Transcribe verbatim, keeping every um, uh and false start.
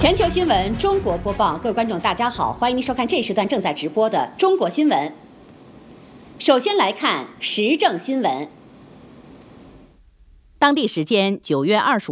全球新闻中国播报，各位观众大家好，欢迎您收看这一时段正在直播的中国新闻。首先来看时政新闻。 当地时间九月二十五